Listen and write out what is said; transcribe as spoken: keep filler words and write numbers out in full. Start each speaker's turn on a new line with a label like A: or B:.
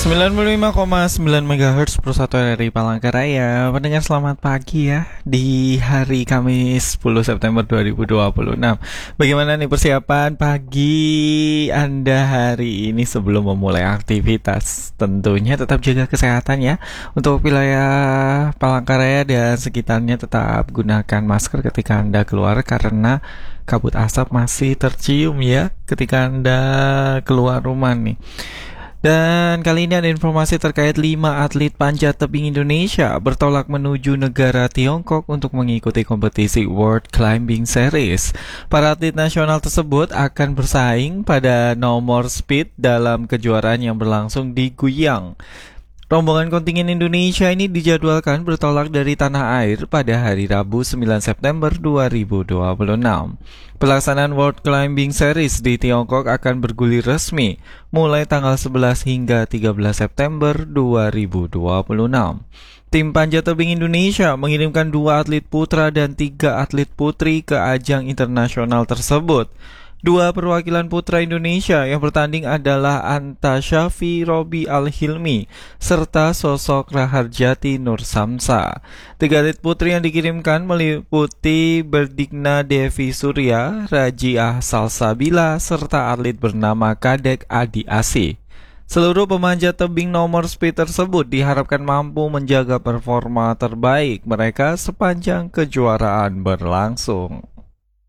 A: sembilan puluh lima koma sembilan megahertz Persatuan R I Palangkaraya. Pendengar selamat pagi ya di hari Kamis sepuluh September dua ribu dua puluh enam. Bagaimana nih persiapan pagi Anda hari ini sebelum memulai aktivitas? Tentunya tetap jaga kesehatan ya. Untuk wilayah Palangkaraya dan sekitarnya tetap gunakan masker ketika Anda keluar karena kabut asap masih tercium ya ketika Anda keluar rumah nih. Dan kali ini ada informasi terkait lima atlet panjat tebing Indonesia bertolak menuju negara Tiongkok untuk mengikuti kompetisi World Climbing Series. Para atlet nasional tersebut akan bersaing pada nomor speed dalam kejuaraan yang berlangsung di Guiyang. Rombongan kontingen Indonesia ini dijadwalkan bertolak dari tanah air pada hari Rabu sembilan September dua ribu dua puluh enam. Pelaksanaan World Climbing Series di Tiongkok akan bergulir resmi mulai tanggal sebelas hingga tiga belas September dua ribu dua puluh enam. Tim panjat tebing Indonesia mengirimkan dua atlet putra dan tiga atlet putri ke ajang internasional tersebut. Dua perwakilan putra Indonesia yang bertanding adalah Anta Syafi Robi Al-Hilmi serta sosok Raharjati Nur Samsa. Tiga atlet putri yang dikirimkan meliputi Berdigna Devi Surya, Rajiah Salsabila, serta atlet bernama Kadek Adi Asih. Seluruh pemanjat tebing nomor speed tersebut diharapkan mampu menjaga performa terbaik mereka sepanjang kejuaraan berlangsung.